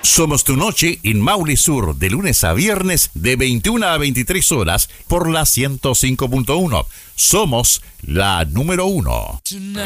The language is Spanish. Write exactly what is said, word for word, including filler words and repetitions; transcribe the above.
Somos tu noche en Maule Sur, de lunes a viernes, de veintiuna a veintitrés horas, por la ciento cinco punto uno. Somos la número uno.